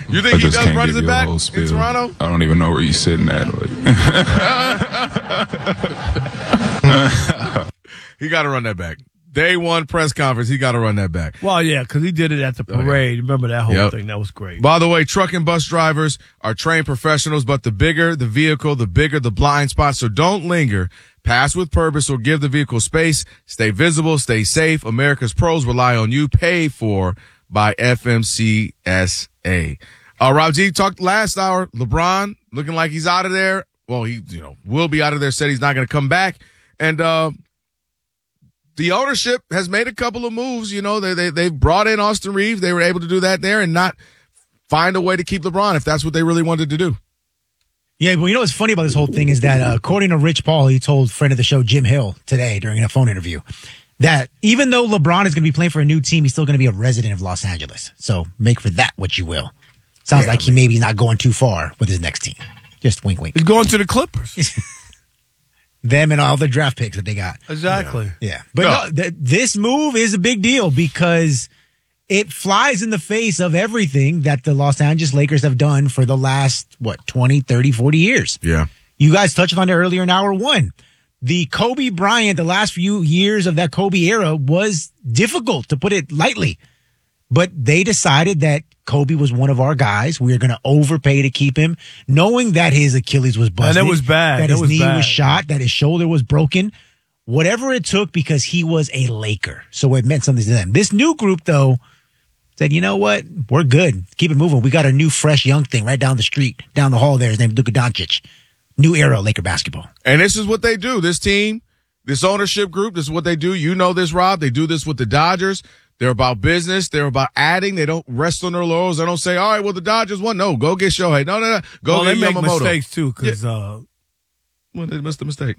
You think he does runs it back in Toronto? I don't even know where he's sitting at. He got to run that back. Day one press conference, he got to run that back. Well, yeah, because he did it at the parade. Remember that whole thing? That was great. By the way, truck and bus drivers are trained professionals, but the bigger the vehicle, the bigger the blind spot. So don't linger. Pass with purpose or give the vehicle space. Stay visible, stay safe. America's pros rely on you. Paid for by FMCSA. Rob G talked last hour. LeBron looking like he's out of there. Well, he will be out of there. Said he's not going to come back. And the ownership has made a couple of moves. They've brought in Austin Reeves. They were able to do that there and not find a way to keep LeBron if that's what they really wanted to do. Yeah, well, what's funny about this whole thing is that according to Rich Paul, he told friend of the show Jim Hill today during a phone interview that even though LeBron is going to be playing for a new team, he's still going to be a resident of Los Angeles. So make for that what you will. Sounds like he maybe not going too far with his next team. Just wink, wink. He's going to the Clippers. Them and all the draft picks that they got. Exactly. Yeah. But this move is a big deal because it flies in the face of everything that the Los Angeles Lakers have done for the last, 20, 30, 40 years. Yeah. You guys touched on it earlier in hour one. The Kobe Bryant, the last few years of that Kobe era was difficult, to put it lightly. But they decided that Kobe was one of our guys. We are going to overpay to keep him, knowing that his Achilles was busted. And it was bad. That his knee was shot, that his shoulder was broken. Whatever it took, because he was a Laker. So it meant something to them. This new group, though, said, you know what? We're good. Keep it moving. We got a new, fresh, young thing right down the street, down the hall there. His name is Luka Doncic. New era Laker basketball. And this is what they do. This team, this ownership group, this is what they do. You know this, Rob. They do this with the Dodgers. They're about business. They're about adding. They don't rest on their laurels. They don't say, all right, well, the Dodgers won. No, go get Shohei. No. Go get they make Yamamoto. mistakes, too, because Well, they missed the mistake.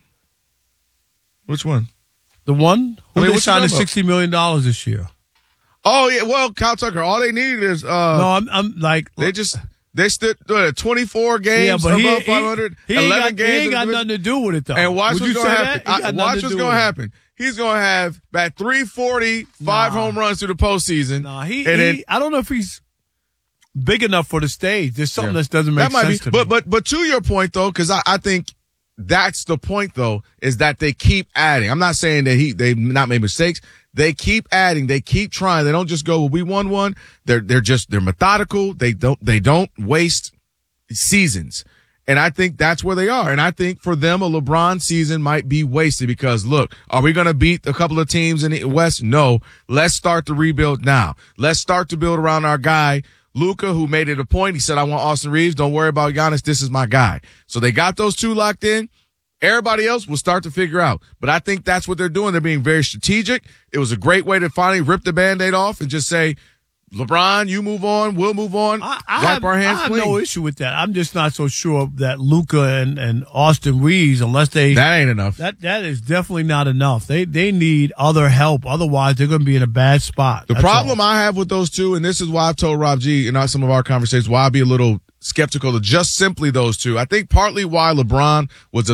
Which one? the one who they what signed you to talking $60 million this year. Oh, yeah. Well, Kyle Tucker, all they need is No, I'm like... They stood 24 games above 500, 11 games. He ain't got nothing to do with it, though. And watch Would what's going to happen. Watch what's going to happen. He's going to have about 340, 5 home runs through the postseason. I don't know if he's big enough for the stage. There's something that doesn't make sense to me. But to your point, though, because I think that's the point, though, is that they keep adding. I'm not saying that they've not made mistakes. They keep adding. They keep trying. They don't just go, well, we won one. They're methodical. They don't waste seasons. And I think that's where they are. And I think for them, a LeBron season might be wasted because, look, are we going to beat a couple of teams in the West? No. Let's start the rebuild now. Let's start to build around our guy, Luka, who made it a point. He said, I want Austin Reeves. Don't worry about Giannis. This is my guy. So they got those two locked in. Everybody else will start to figure out. But I think that's what they're doing. They're being very strategic. It was a great way to finally rip the Band-Aid off and just say, LeBron, you move on, we'll move on. I have no issue with that. I'm just not so sure that Luka and Austin Reeves, unless they... That ain't enough. That is definitely not enough. They need other help. Otherwise, they're going to be in a bad spot. The problem I have with those two, and this is why I've told Rob G in some of our conversations, why I'd be a little skeptical of just simply those two. I think partly why LeBron was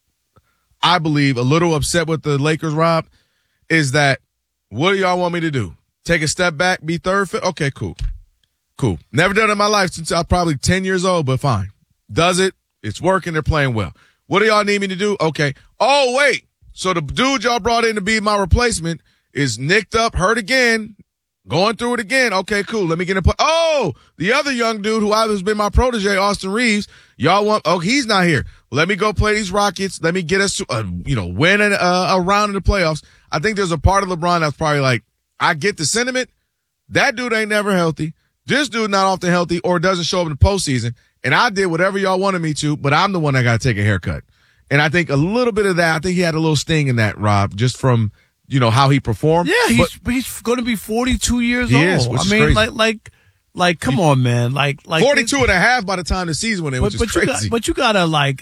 I believe, a little upset with the Lakers, Rob, is that what do y'all want me to do? Take a step back, be third? Okay, cool. Never done it in my life since I was probably 10 years old, but fine. Does it? It's working. They're playing well. What do y'all need me to do? Okay. Oh, wait. So the dude y'all brought in to be my replacement is nicked up, hurt again, going through it again. Okay, cool. Let me get in play. Oh, the other young dude who has been my protege, Austin Reeves, y'all want, he's not here. Let me go play these Rockets. Let me get us to, win a round in the playoffs. I think there's a part of LeBron that's probably like, I get the sentiment. That dude ain't never healthy. This dude not often healthy or doesn't show up in the postseason. And I did whatever y'all wanted me to, but I'm the one that got to take a haircut. And I think a little bit of that, I think he had a little sting in that, Rob, just from, how he performed. Yeah, he's going to be 42 years old. Is, I mean, crazy. Like, come on, man. Like 42 and a half by the time the season went in, which is crazy. But you gotta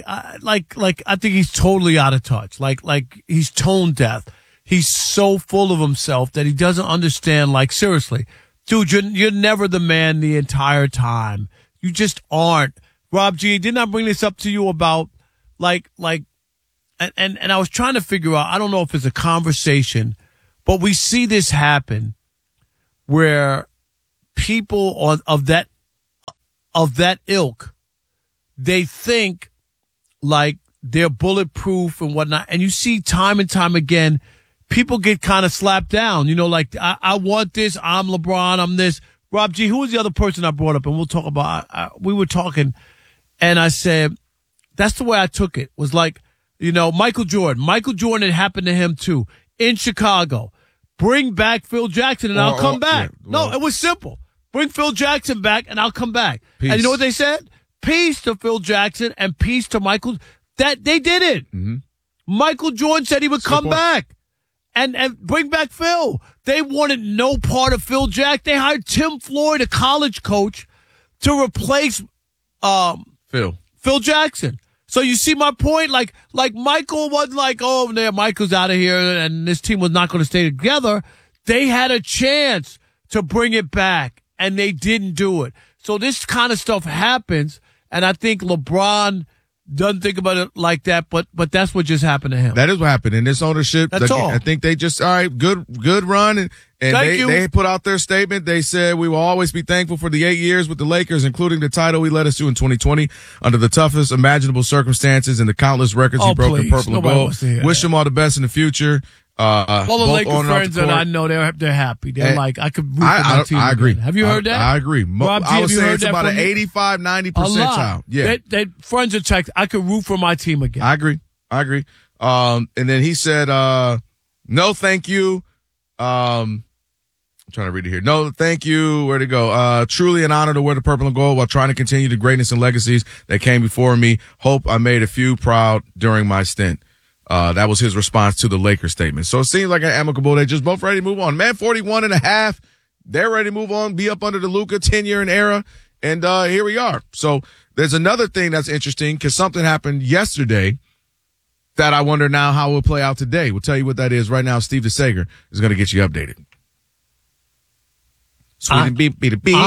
I think he's totally out of touch. Like he's tone deaf. He's so full of himself that he doesn't understand. Like, seriously, dude, you're never the man the entire time. You just aren't. Rob G, didn't I bring this up to you about and I was trying to figure out, I don't know if it's a conversation, but we see this happen where people of that of that ilk, they think like they're bulletproof and whatnot. And you see time and time again, people get kind of slapped down. Like, I want this. I'm LeBron. I'm this. Rob G, who was the other person I brought up? And we'll talk about, we were talking, and I said, that's the way I took it. Was like, Michael Jordan. Michael Jordan, it happened to him too. In Chicago. Bring back Phil Jackson and I'll come back. Yeah, well, no, it was simple. Bring Phil Jackson back and I'll come back. Peace. And you know what they said? Peace to Phil Jackson and peace to Michael. That they did it. Mm-hmm. Michael Jordan said he would come back and bring back Phil. They wanted no part of Phil Jackson. They hired Tim Floyd, a college coach, to replace Phil Jackson. So you see my point? Like Michael was like, oh, there, Michael's out of here, and this team was not going to stay together. They had a chance to bring it back, and they didn't do it. So this kind of stuff happens, and I think LeBron doesn't think about it like that, but that's what just happened to him. That is what happened in this ownership. That's all. I think they just, all right, good run. And they put out their statement. They said, we will always be thankful for the 8 years with the Lakers, including the title he led us to in 2020 under the toughest imaginable circumstances and the countless records he broke in purple and gold. Wish him all the best in the future. All the Lakers friends that I know, they're happy. They're like, I could root for my team. I agree. Again. Have you heard that? I agree. Rob G, I would say it's that about an 85, 90 percentile. Yeah. They friends are text. I could root for my team again. I agree. And then he said, no, thank you. I'm trying to read it here. No, thank you. Where'd it go? Truly an honor to wear the purple and gold while trying to continue the greatness and legacies that came before me. Hope I made a few proud during my stint. That was his response to the Lakers statement. So it seems like an amicable. They just both ready to move on. Man, 41.5. They're ready to move on, be up under the Luka tenure and era. And, here we are. So there's another thing that's interesting because something happened yesterday that I wonder now how it will play out today. We'll tell you what that is right now. Steve DeSager is going to get you updated. Thank you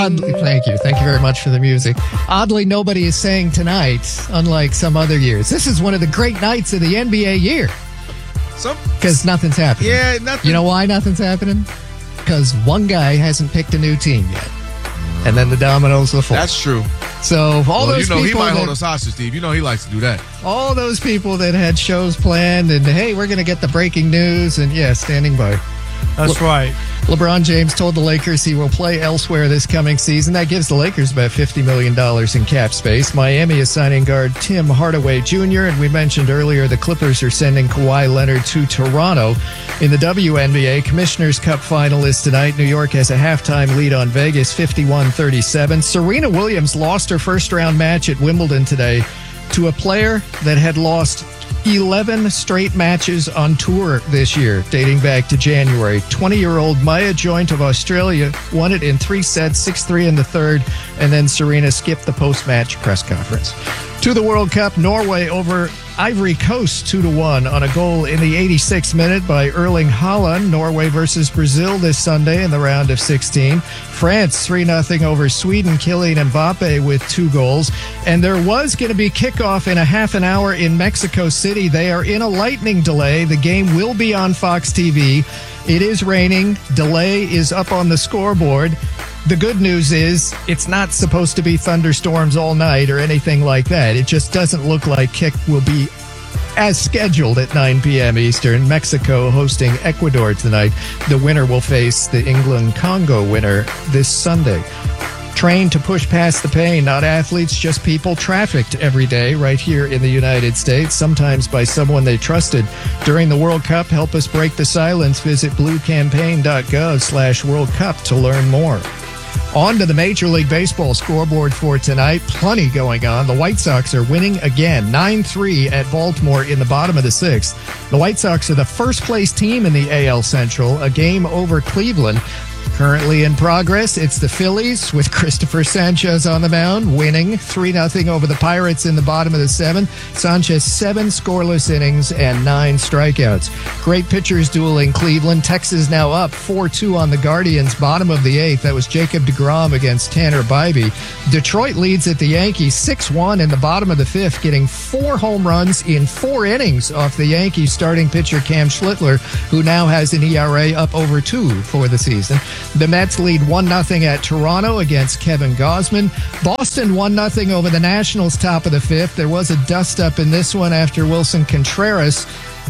very much for the music. Oddly, nobody is saying tonight, unlike some other years. This is one of the great nights of the NBA year. Because nothing's happening. Yeah, nothing. You know why nothing's happening? Because one guy hasn't picked a new team yet. And then the dominoes will fall. That's true. So those people, he might hold us hostage, Steve. You know he likes to do that. All those people that had shows planned and, hey, we're going to get the breaking news and, standing by. That's right. LeBron James told the Lakers he will play elsewhere this coming season. That gives the Lakers about $50 million in cap space. Miami is signing guard Tim Hardaway Jr., and we mentioned earlier the Clippers are sending Kawhi Leonard to Toronto. In the WNBA, Commissioner's Cup finalists tonight, New York has a halftime lead on Vegas, 51-37. Serena Williams lost her first-round match at Wimbledon today to a player that had lost 11 straight matches on tour this year, dating back to January. 20-year-old Maya Joint of Australia won it in 3 sets, 6-3 in the third, and then Serena skipped the post-match press conference. To the World Cup, Norway over Ivory Coast 2-1 on a goal in the 86th minute by Erling Haaland. Norway versus Brazil this Sunday in the round of 16. France 3-0 over Sweden, Kylian Mbappe with 2 goals. And there was going to be kickoff in a half an hour in Mexico City. They are in a lightning delay. The game will be on Fox TV. It is raining. Delay is up on the scoreboard. The good news is it's not supposed to be thunderstorms all night or anything like that. It just doesn't look like kick will be as scheduled at 9 p.m. Eastern. Mexico hosting Ecuador tonight. The winner will face the England-Congo winner this Sunday. Trained to push past the pain, not athletes, just people trafficked every day right here in the United States, sometimes by someone they trusted. During the World Cup, help us break the silence. Visit bluecampaign.gov/World Cup to learn more. On to the Major League Baseball scoreboard for tonight. Plenty going on. The White Sox are winning again, 9-3 at Baltimore in the bottom of the 6th. The White Sox are the first-place team in the AL Central, a game over Cleveland. Currently in progress, it's the Phillies with Christopher Sanchez on the mound, winning 3-0 over the Pirates in the bottom of the 7th. Sanchez 7 scoreless innings and 9 strikeouts. Great pitchers duel in Cleveland. Texas now up 4-2 on the Guardians, bottom of the 8th. That was Jacob deGrom against Tanner Bybee. Detroit leads at the Yankees 6-1 in the bottom of the 5th, getting 4 home runs in 4 innings off the Yankees starting pitcher Cam Schlittler, who now has an ERA up over 2 for the season. The Mets lead 1-0 at Toronto against Kevin Gausman. Boston 1-0 over the Nationals top of the fifth. There was a dust-up in this one after Wilson Contreras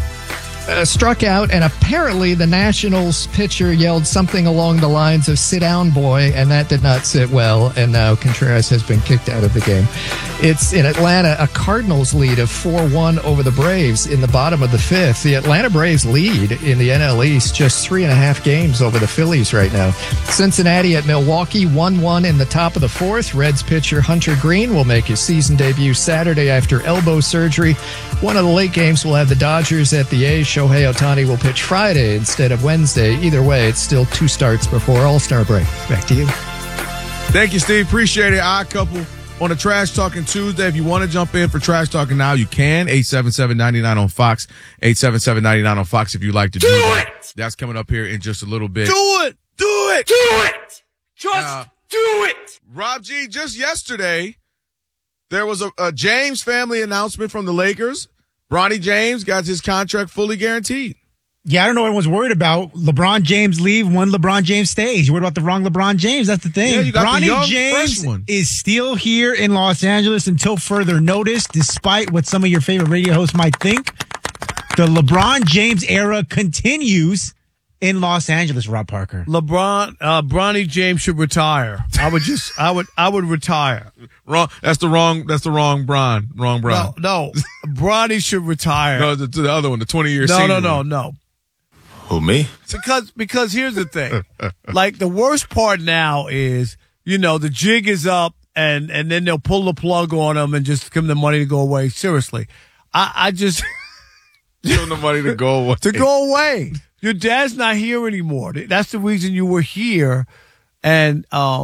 struck out, and apparently the Nationals pitcher yelled something along the lines of "sit down, boy," and that did not sit well, and now Contreras has been kicked out of the game. It's in Atlanta, a Cardinals lead of 4-1 over the Braves in the bottom of the fifth. The Atlanta Braves lead in the NL East just 3.5 games over the Phillies right now. Cincinnati at Milwaukee, 1-1 in the top of the fourth. Reds pitcher Hunter Green will make his season debut Saturday after elbow surgery. One of the late games will have the Dodgers at the A's. Shohei Ohtani will pitch Friday instead of Wednesday. Either way, it's still 2 starts before All-Star break. Back to you. Thank you, Steve. Appreciate it. Odd Couple on a Trash Talking Tuesday. If you want to jump in for Trash Talking now, you can. 877-99 on Fox. 877-99 on Fox if you'd like to do that. That's coming up here in just a little bit. Do it. Do it. Do it. Just do it. Rob G, just yesterday, there was a James family announcement from the Lakers. Bronny James got his contract fully guaranteed. Yeah, I don't know what everyone's worried about. LeBron James leave, one LeBron James stays. You're worried about the wrong LeBron James. That's the thing. Yeah, you got Bronny the young, James fresh one. is still here in Los Angeles until further notice, despite what some of your favorite radio hosts might think. The LeBron James era continues in Los Angeles, Rob Parker. Bronny James should retire. I would retire. Wrong. That's the wrong Bron. Wrong Bron. No. Bronny should retire. No, the other one, the 20-year senior. No. Who, me? Because here's the thing. Like, the worst part now is, the jig is up and then they'll pull the plug on them and just give them the money to go away. Seriously. I just Give them the money to go away. to go away. Your dad's not here anymore. That's the reason you were here. And,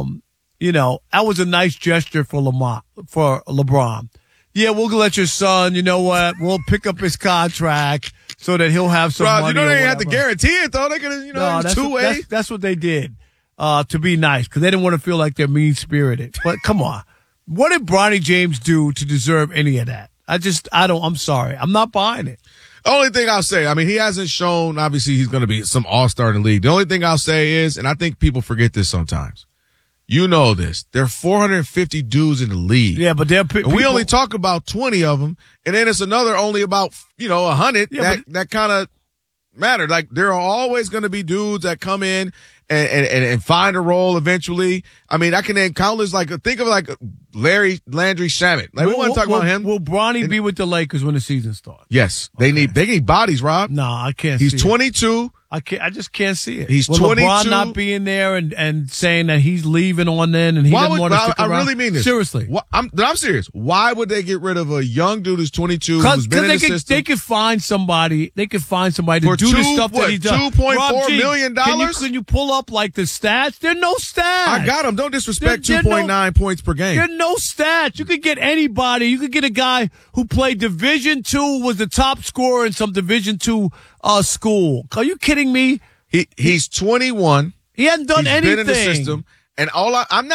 that was a nice gesture for LeBron. Yeah, we'll let your son, you know what? We'll pick up his contract so that he'll have some Rob, money. they didn't have to guarantee it, though. They could have, that's two-way. That's what they did to be nice because they didn't want to feel like they're mean-spirited. But come on. What did Bronny James do to deserve any of that? I'm sorry. I'm not buying it. The only thing I'll say, he hasn't shown, obviously, he's going to be some all-star in the league. The only thing I'll say is, and I think people forget this sometimes, you know this, there are 450 dudes in the league. Yeah, but we only talk about 20 of them, and then it's another only about, 100 that kind of matter. Like, there are always going to be dudes that come in and find a role eventually. I can name countless, think of Landry Shamet. We want to talk about him. Will Bronny be with the Lakers when the season starts? Yes. They need bodies, Rob. No, I can't see it. He's 22. I just can't see it. He's Will 22. LeBron not being there and saying that he's leaving on then and he doesn't want to stick around? I really mean this. Seriously. I'm serious. Why would they get rid of a young dude who's 22 who's been in the system? They could find somebody. They could find somebody to do the stuff that he does. $2.4 million? Can you pull up the stats? There are no stats. I got them. Don't disrespect 2.9 points per game. There are no stats. You could get anybody. You could get a guy who played Division II, was the top scorer in some Division II school. Are you kidding me? He's 21. He hasn't done anything. He's been in the system, and I'm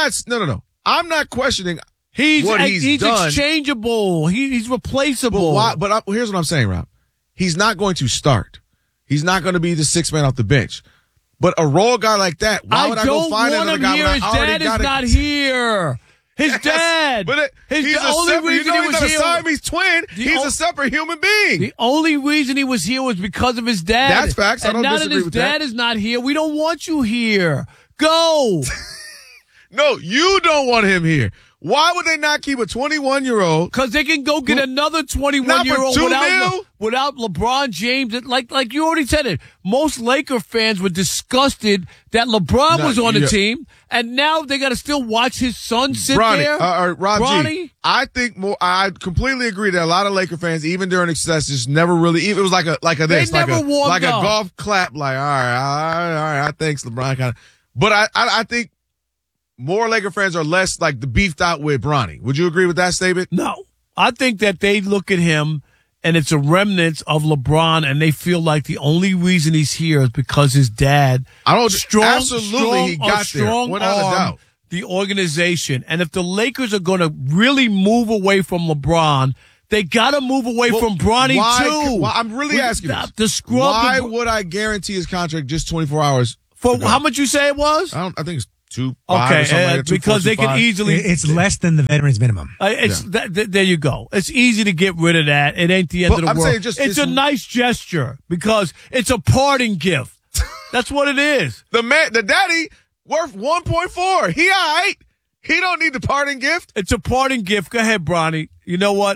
not questioning what he's done. He's exchangeable. He's replaceable. But here's what I'm saying, Rob. He's not going to start. He's not going to be the sixth man off the bench. But a role guy like that, why would I go find another guy when His dad is not here. His dad. But he's a separate. He's not a Siamese twin. He's a separate human being. The only reason he was here was because of his dad. That's facts. I don't disagree with that. Now that his dad is not here, we don't want you here. Go. No, you don't want him here. Why would they not keep a 21-year-old? Because they can go get another 21-year-old without LeBron James. Like you already said it. Most Laker fans were disgusted that LeBron was on the team, and now they got to still watch his son sit there. Rob G, I think I completely agree that a lot of Laker fans, even during success, just never really. It was like a golf clap. Like all right. Thanks, LeBron. But I think more Laker fans are less the beefed out with Bronny. Would you agree with that statement? No. I think that they look at him and it's a remnant of LeBron and they feel like the only reason he's here is because his dad he got there without a doubt. The organization. And if the Lakers are going to really move away from LeBron, they got to move away from Bronny too. I'm really asking this. Why would I guarantee his contract just 24 hours For how much you say it was? I think it's 2.5 Okay, or something like that, because they can 2.5. easily. It's less than the veterans minimum. There you go. It's easy to get rid of that. It ain't the end of the I'm world. saying just- it's a nice gesture because it's a parting gift. That's what it is. The daddy worth 1.4. He all right. He don't need the parting gift. It's a parting gift. Go ahead, Bronny. You know what?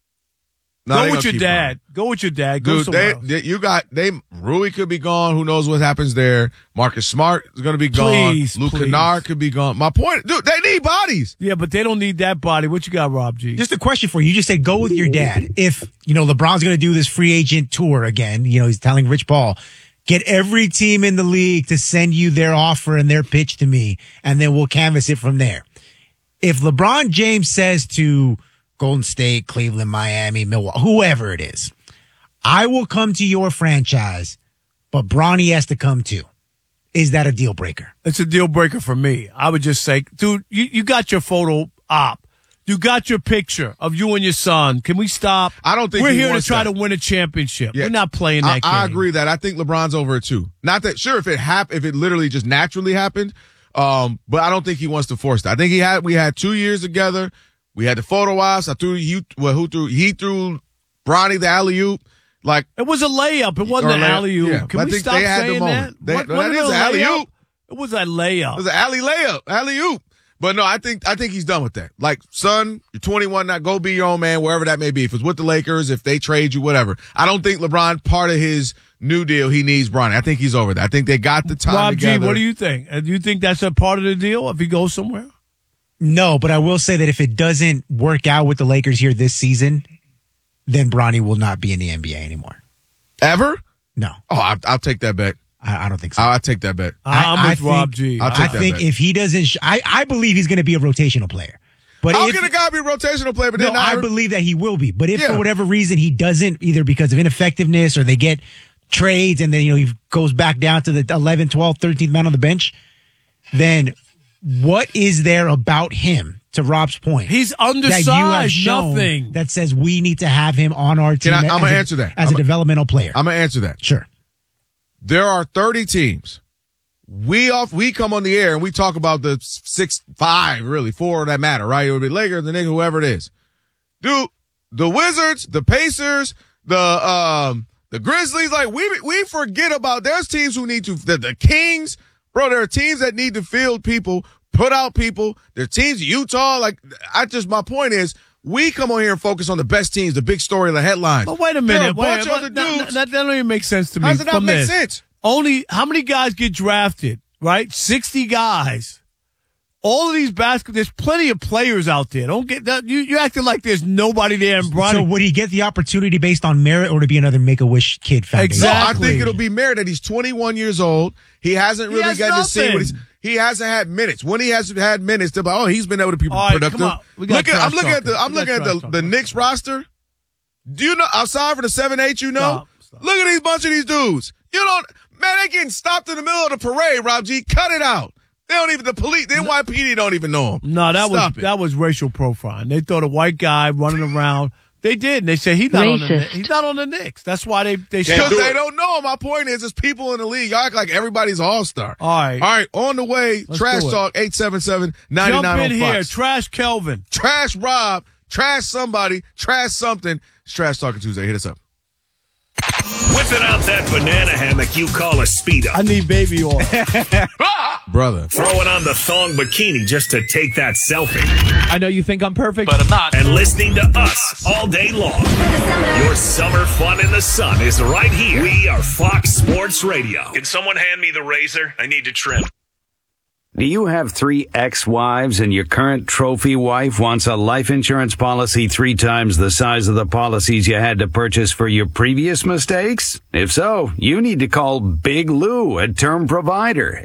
No, they Go with gonna your keep dad. Bronny. Go with your dad. Go Dude, somewhere else. Rui could be gone. Who knows what happens there? Marcus Smart is going to be gone. Please, Luke please. Kennard could be gone. My point, dude, they need bodies. Yeah, but they don't need that body. What you got, Rob G? Just a question for you. You just said go with your dad. If, LeBron's going to do this free agent tour again, he's telling Rich Paul, get every team in the league to send you their offer and their pitch to me, and then we'll canvas it from there. If LeBron James says to Golden State, Cleveland, Miami, Milwaukee, whoever it is, I will come to your franchise, but Bronny has to come too. Is that a deal breaker? It's a deal breaker for me. I would just say, dude, you got your photo op. You got your picture of you and your son. Can we stop? I don't think we're he here to wants try that. to win a championship. Yeah. We're not playing that game. I agree that. I think LeBron's over it too. Not that, sure, if it literally just naturally happened, but I don't think he wants to force that. I think we had 2 years together. We had the photo ops. He threw Bronny the alley-oop. Like, it was a layup. It wasn't an alley-oop. Yeah, Can I we think stop they had the saying moment. that? That is an alley-oop. It was a layup. It was an alley-oop. But no, I think he's done with that. Like, son, you're 21 now. Go be your own man, wherever that may be. If it's with the Lakers, if they trade you, whatever. I don't think LeBron, part of his new deal, he needs Bronny. I think he's over that. I think they got the time Rob together. G, what do you think? Do you think that's a part of the deal if he goes somewhere? No, but I will say that if it doesn't work out with the Lakers here this season, then Bronny will not be in the NBA anymore. Ever? No. Oh, I'll take that bet. I don't think so. I'll take that bet. I'm with Rob G. I'll take that bet. if he doesn't, I believe he's going to be a rotational player. But How if, can a guy be a rotational player? But no, then I believe that he will be. But if Yeah. for whatever reason he doesn't, either because of ineffectiveness or they get trades and then he goes back down to the 11th, 12th, 13th man on the bench, then what is there about him, to Rob's point, He's that you have undersized. shown Nothing. that says we need to have him on our team? I'm gonna answer that. as a developmental player. I'm gonna answer that. Sure. There are 30 teams. We come on the air and we talk about the 4 that matter, right? It would be Lakers, the Knicks, whoever it is. Dude, the Wizards, the Pacers, the Grizzlies, like we forget about. There's teams who need to. The Kings, bro. There are teams that need to field people, put out people. There are teams, Utah. Like my point is, we come on here and focus on the best teams, the big story, the headlines. But wait a There are minute. a bunch of other dudes. That don't even make sense to me. How does it not from make this. sense? Only how many guys get drafted, right? 60 guys. All of these there's plenty of players out there. Don't get that. You acting like there's nobody there in Bronny. So would he get the opportunity based on merit or to be another Make-A-Wish kid foundation? Exactly. No, I think it'll be merit that he's 21 years old. He hasn't really has gotten to see what nothing. he hasn't had minutes. When he has had minutes, they're like, he's been able to be All right, productive. come on. We got I'm looking trash at the talking. the Knicks roster. Do you know outside for the 7-8? You know, Stop. look at these bunch of these dudes. You don't, man. They getting stopped in the middle of the parade. Rob G, cut it out. They don't even the police, the NYPD don't even know him. No, Stop it. that was racial profiling. They thought a white guy running around. They did, and they said he's not on the Knicks. That's why they Because they don't know. My point is, it's people in the league. Y'all act like everybody's all-star. All right. On the way, Trash do it. Talk, 877-99 jump on in here. Fox. Trash Kelvin. Trash Rob, trash somebody, trash something. It's Trash Talking Tuesday. Hit us up. Whipping out that banana hammock you call a Speedo. I need baby oil. Brother. Throwing on the thong bikini just to take that selfie. I know you think I'm perfect, But I'm not. And listening to us all day long. Your summer fun in the sun is right here. We are Fox Sports Radio. Can someone hand me the razor? I need to trim. Do you have 3 ex-wives and your current trophy wife wants a life insurance policy 3 times the size of the policies you had to purchase for your previous mistakes? If so, you need to call Big Lou, a term provider,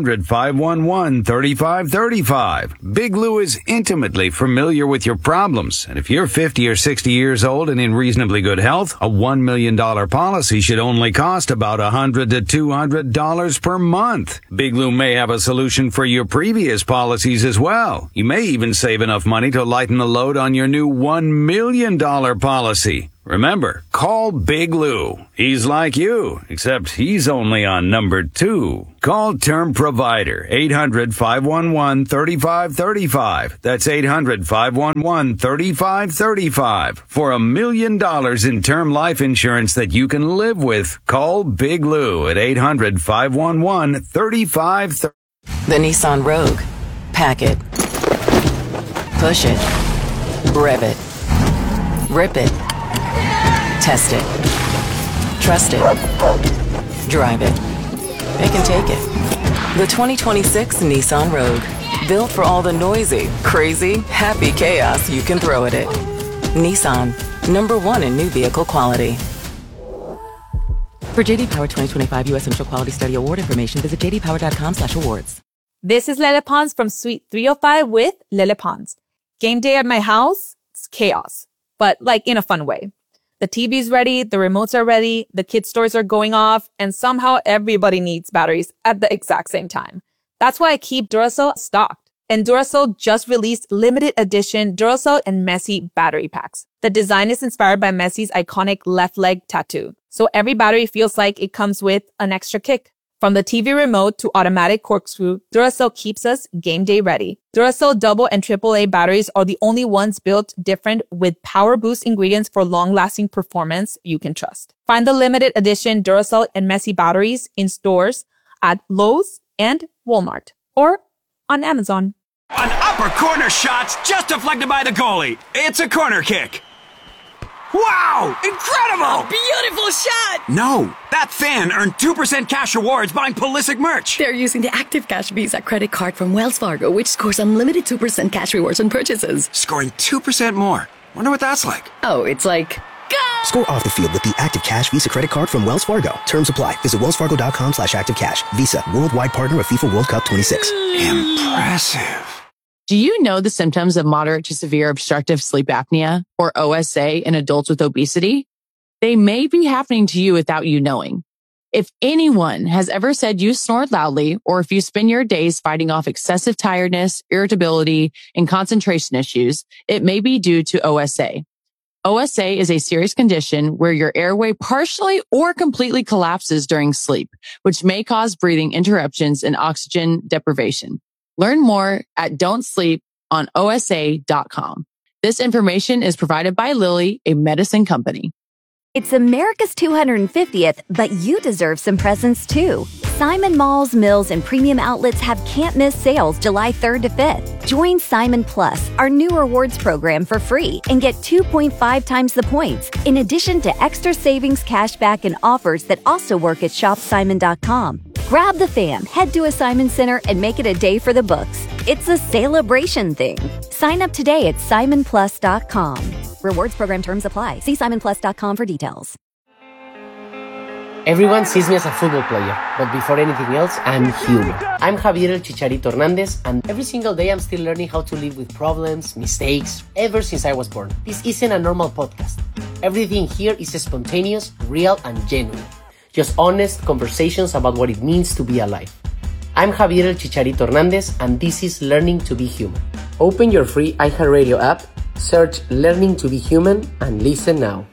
800-511-3535. Big Lou is intimately familiar with your problems, and if you're 50 or 60 years old and in reasonably good health, a $1 million policy should only cost about $100 to $200 per month. Big Lou may have a solution for your previous policies as well. You may even save enough money to lighten the load on your new $1 million policy. Remember, call Big Lou. He's like you, except he's only on number 2. Call Term Provider, 800-511-3535. That's 800-511-3535. For $1 million in term life insurance that you can live with, call Big Lou at 800-511-3535. The Nissan Rogue. Pack it. Push it. Rev it. Rip it. Test it. Trust it. Drive it. They can take it. The 2026 Nissan Rogue. Built for all the noisy, crazy, happy chaos you can throw at it. Nissan. #1 in new vehicle quality. For JD Power 2025 U.S. Initial Quality Study Award information, visit jdpower.com/awards. This is Lele Pons from Suite 305 with Lele Pons. Game day at my house, it's chaos, but like in a fun way. The TV's ready, the remotes are ready, the kids' toys are going off, and somehow everybody needs batteries at the exact same time. That's why I keep Duracell stocked. And Duracell just released limited edition Duracell and Messi battery packs. The design is inspired by Messi's iconic left leg tattoo. So every battery feels like it comes with an extra kick. From the TV remote to automatic corkscrew, Duracell keeps us game day ready. Duracell double and AAA batteries are the only ones built different with power boost ingredients for long-lasting performance you can trust. Find the limited edition Duracell and Messi batteries in stores at Lowe's and Walmart or on Amazon. An upper corner shot's just deflected by the goalie. It's a corner kick. Wow! Incredible! Beautiful shot! No, that fan earned 2% cash rewards buying Pulisic merch. They're using the Active Cash Visa credit card from Wells Fargo, which scores unlimited 2% cash rewards on purchases. Scoring 2% more. Wonder what that's like. Oh, it's like... Go! Score off the field with the Active Cash Visa credit card from Wells Fargo. Terms apply. Visit wellsfargo.com/activecash. Visa, worldwide partner of FIFA World Cup 26. Impressive. Do you know the symptoms of moderate to severe obstructive sleep apnea, or OSA, in adults with obesity? They may be happening to you without you knowing. If anyone has ever said you snore loudly, or if you spend your days fighting off excessive tiredness, irritability, and concentration issues, it may be due to OSA. OSA is a serious condition where your airway partially or completely collapses during sleep, which may cause breathing interruptions and oxygen deprivation. Learn more at don'tsleeponosa.com. This information is provided by Lilly, a medicine company. It's America's 250th, but you deserve some presents too. Simon Malls, Mills, and premium outlets have can't-miss sales July 3rd to 5th. Join Simon Plus, our new rewards program, for free and get 2.5 times the points, in addition to extra savings, cashback, and offers that also work at shopsimon.com. Grab the fam, head to a Simon Center, and make it a day for the books. It's a celebration thing. Sign up today at simonplus.com. Rewards program terms apply. See simonplus.com for details. Everyone sees me as a football player, but before anything else, I'm human. I'm Javier El Chicharito Hernandez, and every single day I'm still learning how to live with problems, mistakes, ever since I was born. This isn't a normal podcast. Everything here is spontaneous, real, and genuine. Just honest conversations about what it means to be alive. I'm Javier El Chicharito Hernandez, and this is Learning to be Human. Open your free iHeartRadio app, search Learning to be Human, and listen now.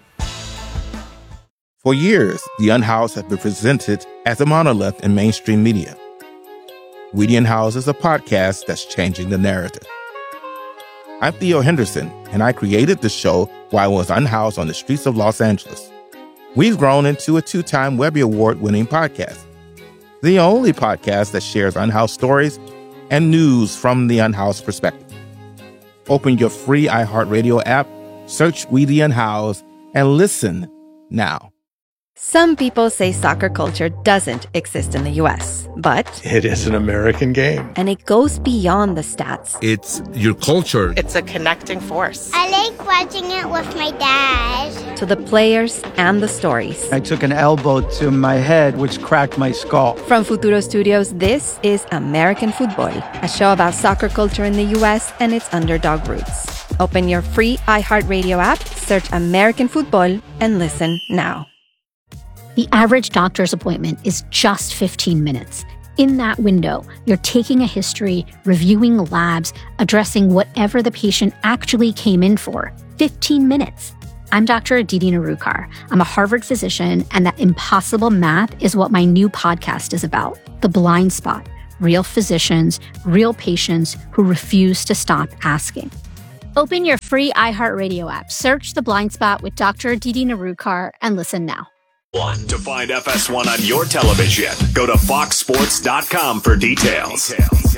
For years, The Unhoused has been presented as a monolith in mainstream media. We The Unhoused is a podcast that's changing the narrative. I'm Theo Henderson, and I created the show while I was unhoused on the streets of Los Angeles. We've grown into a 2-time Webby Award-winning podcast, the only podcast that shares unhoused stories and news from the unhoused perspective. Open your free iHeartRadio app, search We The Unhoused, and listen now. Some people say soccer culture doesn't exist in the U.S., but it is an American game. And it goes beyond the stats. It's your culture. It's a connecting force. I like watching it with my dad. To the players and the stories. I took an elbow to my head, which cracked my skull. From Futuro Studios, this is American Football, a show about soccer culture in the U.S. and its underdog roots. Open your free iHeartRadio app, search American Football, and listen now. The average doctor's appointment is just 15 minutes. In that window, you're taking a history, reviewing labs, addressing whatever the patient actually came in for. 15 minutes. I'm Dr. Aditi Narukar. I'm a Harvard physician, and that impossible math is what my new podcast is about. The Blind Spot. Real physicians, real patients who refuse to stop asking. Open your free iHeartRadio app, search The Blind Spot with Dr. Aditi Narukar, and listen now. To find FS1 on your television, go to foxsports.com for details.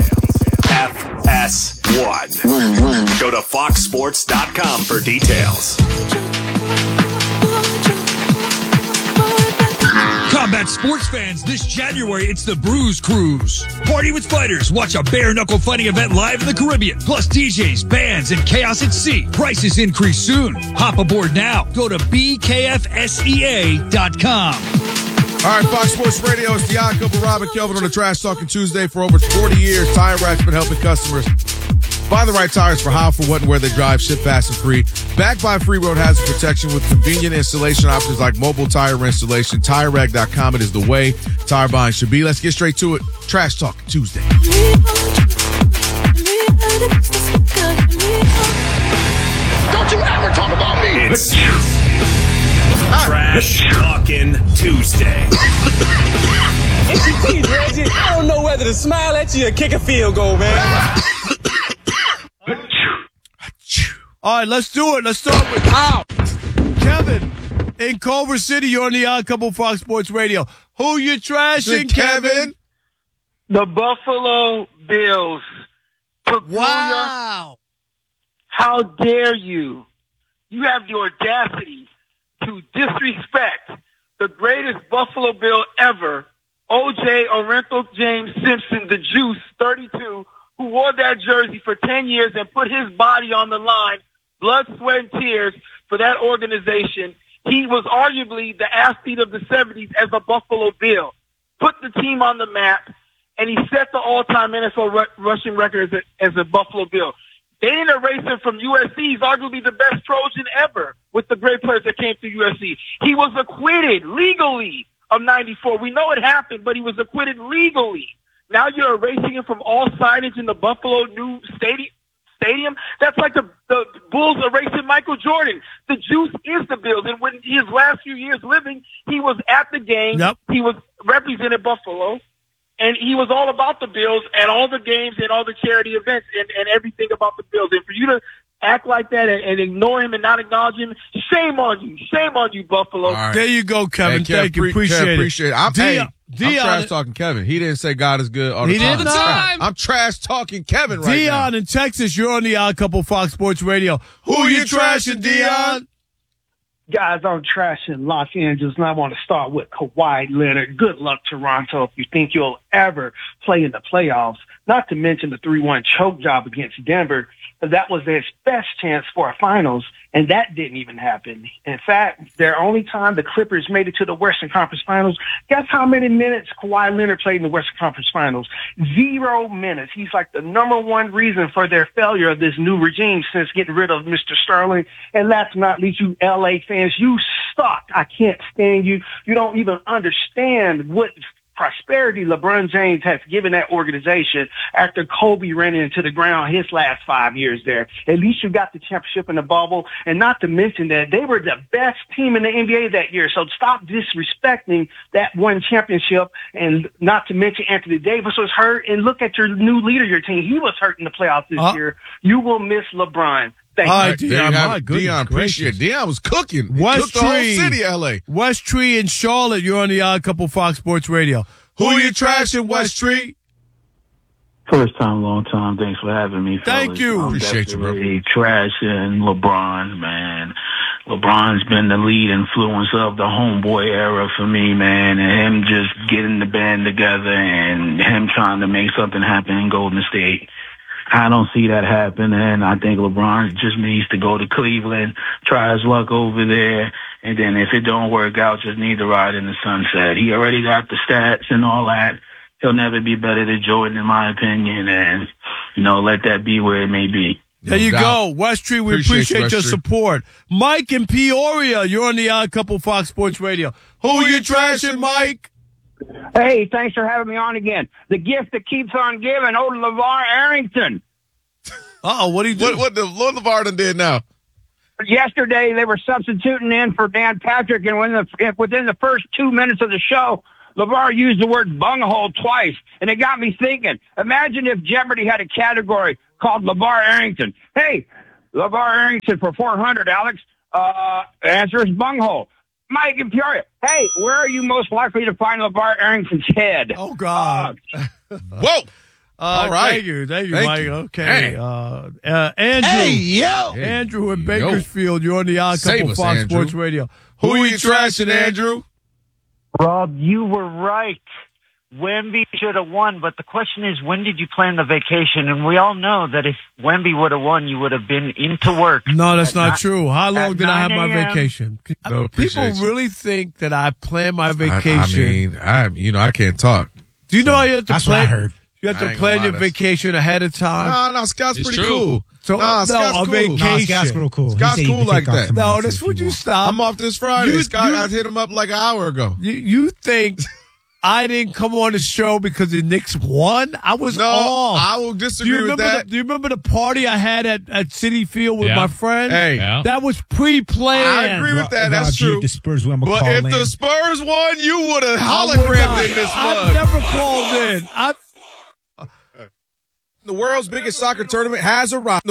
FS1. Go to foxsports.com for details. Combat sports fans, this January, it's the Bruise Cruise. Party with fighters. Watch a bare-knuckle fighting event live in the Caribbean. Plus DJs, bands, and chaos at sea. Prices increase soon. Hop aboard now. Go to bkfsea.com. All right, Fox Sports Radio. It's the Odd Couple, Rob and Kelvin on the Trash Talking Tuesday. For over 40 years, Tire Rack's been helping customers find the right tires for how, for what, and where they drive. Ship fast and free. Backed by free road hazard protection with convenient installation options like mobile tire installation. TireRack.com. It is the way tire buying should be. Let's get straight to it. Trash Talk Tuesday. Don't you ever talk about me. It's Trash Talking Tuesday. Geez, Reggie, I don't know whether to smile at you or kick a field goal, man. All right, let's do it. Let's start with Kevin in Culver City. You're on the Odd Couple Fox Sports Radio. Who you trashing, Kevin? The Buffalo Bills. Wow. How dare you? You have the audacity to disrespect the greatest Buffalo Bill ever, O.J. Orenthal James Simpson, the Juice, 32, who wore that jersey for 10 years and put his body on the line, blood, sweat, and tears for that organization. He was arguably the athlete of the 70s as a Buffalo Bill. Put the team on the map, and he set the all-time NFL rushing record as a Buffalo Bill. They didn't erase him from USC. He's arguably the best Trojan ever with the great players that came through USC. He was acquitted legally of 94. We know it happened, but he was acquitted legally. Now you're erasing him from all signage in the Buffalo new stadium. That's like the Bulls erasing Michael Jordan. The Juice is the Bills. And when his last few years living, he was at the game. Yep. He was represented Buffalo. And he was all about the Bills and all the games and all the charity events and everything about the Bills. And for you to act like that and ignore him and not acknowledge him, shame on you. Shame on you, Buffalo. Right. There you go, Kevin. Hey, Thank you. Appreciate it. I'm trash talking Kevin. He didn't say God is good all the time. He did not. I'm trash talking Kevin right now. Dion in Texas, you're on the Odd Couple Fox Sports Radio. Who you trashing, Dion? Guys, I'm trashing Los Angeles, and I want to start with Kawhi Leonard. Good luck, Toronto, if you think you'll ever play in the playoffs. Not to mention the 3-1 choke job against Denver. That was their best chance for a finals, and that didn't even happen. In fact, their only time the Clippers made it to the Western Conference Finals, guess how many minutes Kawhi Leonard played in the Western Conference Finals? 0 minutes. He's like the number one reason for their failure of this new regime since getting rid of Mr. Sterling. And last but not least, you LA fans, you suck. I can't stand you. You don't even understand what prosperity LeBron James has given that organization after Kobe ran into the ground his last 5 years there. At least you got the championship in the bubble, and not to mention that they were the best team in the NBA that year. So stop disrespecting that one championship, and not to mention Anthony Davis was hurt, and look at your new leader of your team. He was hurt in the playoffs this year. You will miss LeBron. Thank you. Dion, appreciate it. Dion was cooking. Cooked the whole city of LA. West Tree in Charlotte, you're on the Odd Couple Fox Sports Radio. Who you trashing, West Tree? First time, long time. Thanks for having me, fellas. Thank you. Appreciate you, bro. Trashing LeBron, man. LeBron's been the lead influence of the homeboy era for me, man. And him just getting the band together and him trying to make something happen in Golden State. I don't see that happen, and I think LeBron just needs to go to Cleveland, try his luck over there, and then if it don't work out, just need to ride in the sunset. He already got the stats and all that. He'll never be better than Jordan, in my opinion, and, let that be where it may be. There you go. West Tree, we appreciate your support. Mike in Peoria, you're on the Odd Couple Fox Sports Radio. Who you trashing, Mike? Hey, thanks for having me on again. The gift that keeps on giving, old LeVar Arrington. Uh-oh, what did he do? What LeVar done did now? yesterday they were substituting in for Dan Patrick, and within the first 2 minutes of the show, LeVar used the word bunghole twice, and it got me thinking. Imagine if Jeopardy had a category called LeVar Arrington. Hey, LeVar Arrington for 400, Alex. Answer is bunghole. Mike in Peoria. Hey, where are you most likely to find LeVar Arrington's head? Oh, God. Whoa. All right. Thank you, Mike. Okay. Andrew. Hey, yo. Andrew in Bakersfield. You're on the Odd Couple Fox Andrew. Sports Radio. Who are you trashing, Andrew? Rob, you were right. Wemby should have won, but the question is, when did you plan the vacation? And we all know that if Wemby would have won, you would have been into work. No, that's not true. How long did I have my vacation? No, people really think that I plan my vacation. I can't talk. Do you know how you have to That's plan? what I heard. You have to plan your vacation ahead of time. No, Scott's pretty cool. So, Scott's cool. vacation. Scott's real cool. Scott's cool like that. No, that's what you stop. I'm off this Friday. I hit him up like an hour ago. You think I didn't come on the show because the Knicks won? I was off. I will disagree with that. Do you remember the party I had at Citi Field with my friends? Hey. That was pre-planned. I agree with that. That's true. The Spurs won, but if the Spurs won, you would have hologrammed in this mug. I never called in. The world's biggest soccer tournament has arrived.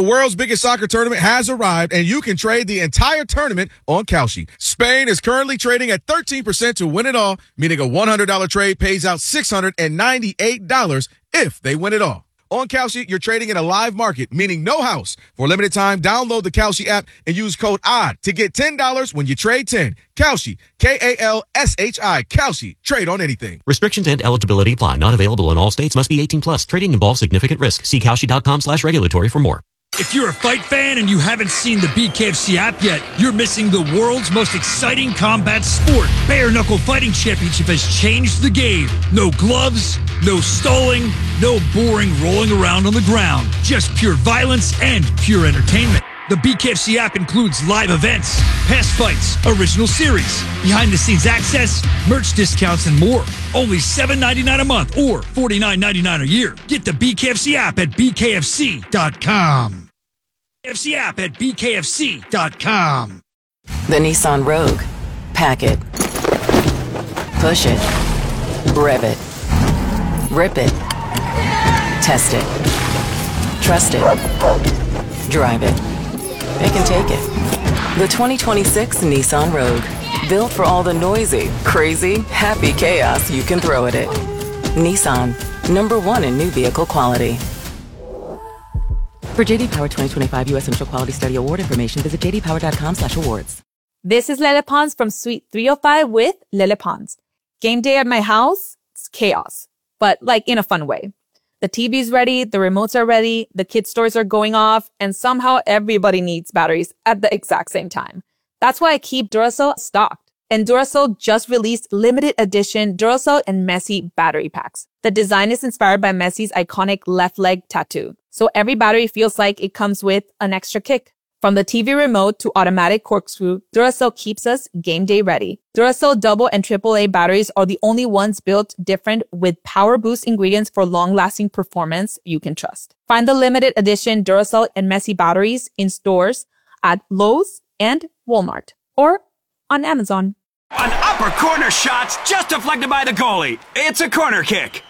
And you can trade the entire tournament on Kalshi. Spain is currently trading at 13% to win it all, meaning a $100 trade pays out $698 if they win it all. On Kalshi, you're trading in a live market, meaning no house. For a limited time, download the Kalshi app and use code ODD to get $10 when you trade 10. Kalshi, Kalshi, Kalshi. Trade on anything. Restrictions and eligibility apply. Not available in all states. Must be 18 plus. Trading involves significant risk. See Kalshi.com/regulatory for more. If you're a fight fan and you haven't seen the BKFC app yet, you're missing the world's most exciting combat sport. Bare Knuckle Fighting Championship has changed the game. No gloves, no stalling, no boring rolling around on the ground. Just pure violence and pure entertainment. The BKFC app includes live events, past fights, original series, behind-the-scenes access, merch discounts, and more. Only $7.99 a month or $49.99 a year. Get the BKFC app at BKFC.com. BKFC app at BKFC.com. The Nissan Rogue. Pack it. Push it. Rev it. Rip it. Test it. Trust it. Drive it. It can take it. The 2026 Nissan Rogue. Built for all the noisy, crazy, happy chaos you can throw at it. Nissan. #1 in new vehicle quality. For JD Power 2025 U.S. Initial Quality Study Award information, visit jdpower.com/awards. This is Lele Pons from Suite 305 with Lele Pons. Game day at my house, it's chaos, but like in a fun way. The TV's ready, the remotes are ready, the kids' toys are going off, and somehow everybody needs batteries at the exact same time. That's why I keep Duracell stocked. And Duracell just released limited edition Duracell and Messi battery packs. The design is inspired by Messi's iconic left leg tattoo. So every battery feels like it comes with an extra kick. From the TV remote to automatic corkscrew, Duracell keeps us game day ready. Duracell double and AAA batteries are the only ones built different with power boost ingredients for long-lasting performance you can trust. Find the limited edition Duracell and Messi batteries in stores at Lowe's and Walmart or on Amazon. An upper corner shot's just deflected by the goalie. It's a corner kick.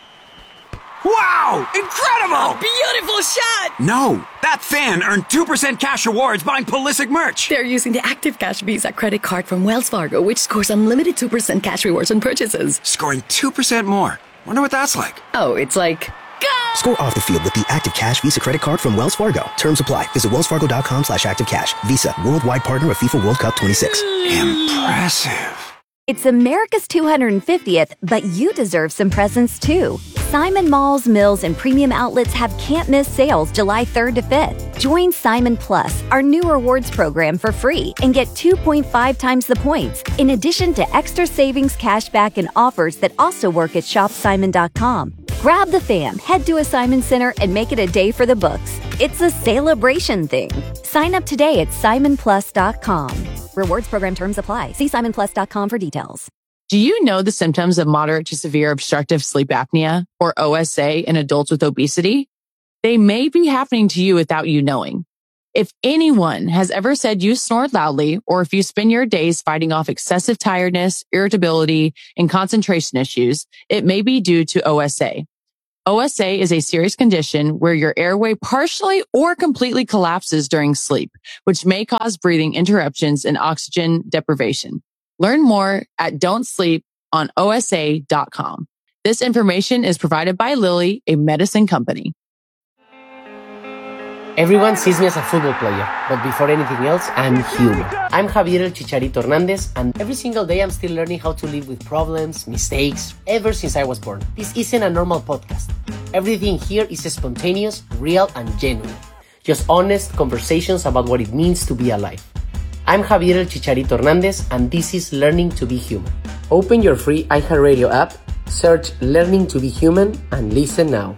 Wow! Incredible! Beautiful shot! No, that fan earned 2% cash rewards buying Pulisic merch. They're using the Active Cash Visa credit card from Wells Fargo, which scores unlimited 2% cash rewards on purchases. Scoring 2% more. Wonder what that's like. Oh, it's like... Score off the field with the Active Cash Visa credit card from Wells Fargo. Terms apply. Visit wellsfargo.com/activecash. Visa, worldwide partner of FIFA World Cup 26. Impressive. It's America's 250th, but you deserve some presents too. Simon Malls, Mills, and Premium Outlets have can't-miss sales July 3rd to 5th. Join Simon Plus, our new rewards program, for free and get 2.5 times the points, in addition to extra savings, cashback, and offers that also work at shopsimon.com. Grab the fam, head to a Simon Center, and make it a day for the books. It's a celebration thing. Sign up today at simonplus.com. Rewards program terms apply. See simonplus.com for details. Do you know the symptoms of moderate to severe obstructive sleep apnea, or OSA, in adults with obesity? They may be happening to you without you knowing. If anyone has ever said you snore loudly, or if you spend your days fighting off excessive tiredness, irritability, and concentration issues, it may be due to OSA. OSA is a serious condition where your airway partially or completely collapses during sleep, which may cause breathing interruptions and oxygen deprivation. Learn more at don'tsleeponosa.com. This information is provided by Lilly, a medicine company. Everyone sees me as a football player, but before anything else, I'm human. I'm Javier El Chicharito Hernandez, and every single day I'm still learning how to live with problems, mistakes, ever since I was born. This isn't a normal podcast. Everything here is spontaneous, real, and genuine. Just honest conversations about what it means to be alive. I'm Javier El Chicharito Hernandez, and this is Learning to be Human. Open your free iHeartRadio app, search Learning to be Human, and listen now.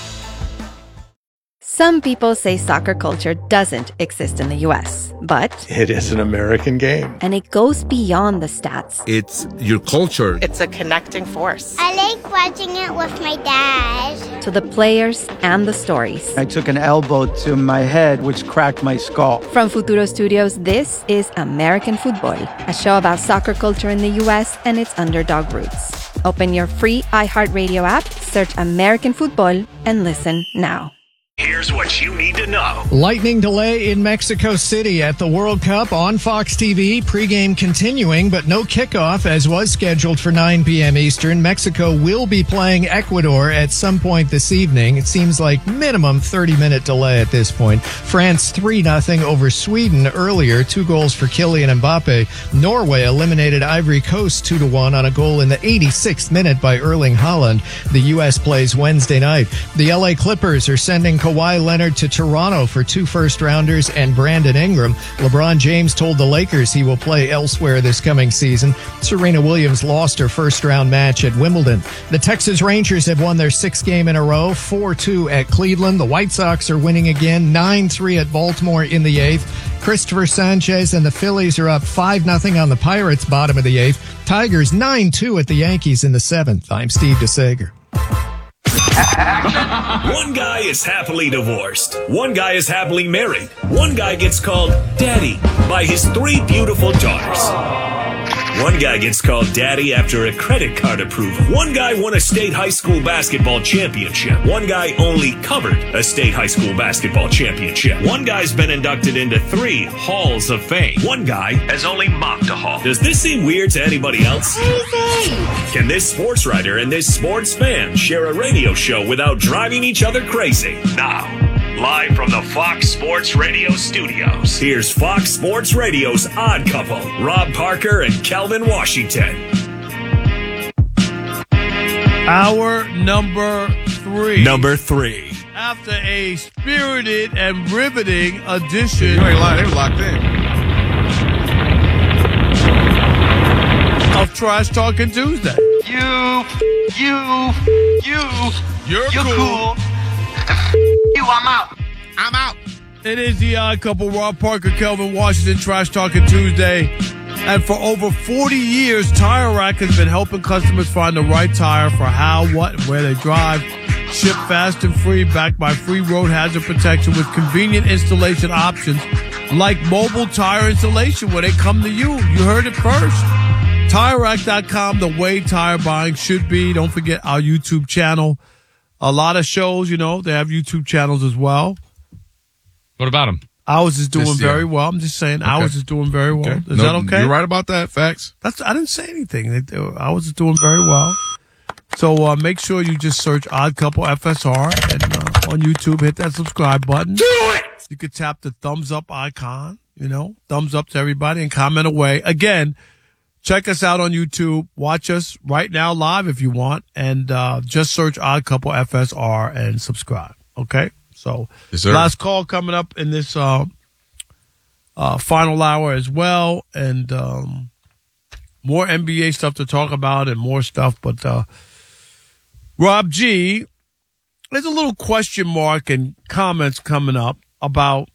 Some people say soccer culture doesn't exist in the U.S., but it is an American game. And it goes beyond the stats. It's your culture. It's a connecting force. I like watching it with my dad. To the players and the stories. I took an elbow to my head, which cracked my skull. From Futuro Studios, this is American Football, a show about soccer culture in the U.S. and its underdog roots. Open your free iHeartRadio app, search American Football, and listen now. Here's what you need to know. Lightning delay in Mexico City at the World Cup on Fox TV. Pregame continuing, but no kickoff as was scheduled for 9 p.m. Eastern. Mexico will be playing Ecuador at some point this evening. It seems like minimum 30-minute delay at this point. France 3-0 over Sweden earlier. 2 goals for Kylian Mbappe. Norway eliminated Ivory Coast 2-1 on a goal in the 86th minute by Erling Haaland. The U.S. plays Wednesday night. The L.A. Clippers are sending Kawhi Leonard to Toronto for 2 first-rounders and Brandon Ingram. LeBron James told the Lakers he will play elsewhere this coming season. Serena Williams lost her first-round match at Wimbledon. The Texas Rangers have won their 6th game in a row, 4-2 at Cleveland. The White Sox are winning again, 9-3 at Baltimore in the 8th. Christopher Sanchez and the Phillies are up 5-0 on the Pirates, bottom of the 8th. Tigers 9-2 at the Yankees in the 7th. I'm Steve DeSager. One guy is happily divorced. One guy is happily married. One guy gets called daddy by his 3 beautiful daughters. One guy gets called daddy after a credit card approval. One guy won a state high school basketball championship. One guy only covered a state high school basketball championship. One guy's been inducted into 3 halls of fame. One guy has only mopped a hall. Does this seem weird to anybody else? Can this sports writer and this sports fan share a radio show without driving each other crazy? Now, live from the Fox Sports Radio studios, here's Fox Sports Radio's Odd Couple, Rob Parker and Kelvin Washington. Hour number 3. Number 3. After a spirited and riveting edition. You ain't lying, they were locked in. Of Trash Talking Tuesday. You're cool. I'm out. I'm out. It is the Odd Couple, Rob Parker, Kelvin Washington, Trash Talking Tuesday. And for over 40 years, Tire Rack has been helping customers find the right tire for how, what, and where they drive. Ship fast and free, backed by free road hazard protection with convenient installation options like mobile tire installation where they come to you. You heard it first. TireRack.com, the way tire buying should be. Don't forget our YouTube channel. A lot of shows, you know, they have YouTube channels as well. What about them? Ours is doing very well. I'm just saying, ours is doing very well. Is that okay? You're right about that. Facts. I didn't say anything. Ours is doing very well. So make sure you just search Odd Couple FSR and on YouTube. Hit that subscribe button. Do it! You could tap the thumbs up icon. You know, thumbs up to everybody and comment away. Again, check us out on YouTube. Watch us right now live if you want. And just search Odd Couple FSR and subscribe. Okay? So, last call coming up in this final hour as well. And more NBA stuff to talk about and more stuff. But Rob G, there's a little question mark and comments coming up about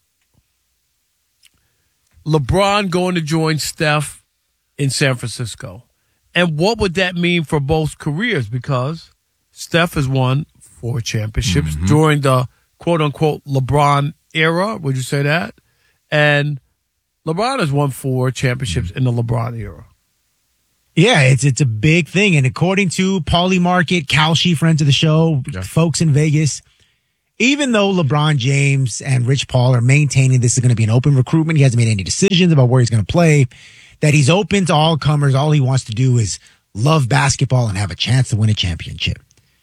LeBron going to join Steph in San Francisco. And what would that mean for both careers? Because Steph has won 4 championships during the quote-unquote LeBron era. Would you say that? And LeBron has won 4 championships in the LeBron era. Yeah, it's a big thing. And according to Paulie Market, Kalshi, friends of the show, folks in Vegas, even though LeBron James and Rich Paul are maintaining this is going to be an open recruitment, he hasn't made any decisions about where he's going to play, that he's open to all comers. All he wants to do is love basketball and have a chance to win a championship.